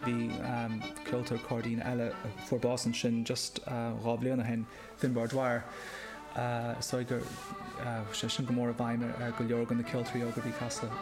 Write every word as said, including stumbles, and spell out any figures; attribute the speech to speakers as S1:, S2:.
S1: bhí cultúr cordín eile forbásan sin just rábblionna hen Finbar Dwyer. So gur sé sin go mór a bhaimar go leorgan na cultúrí agus bhí casa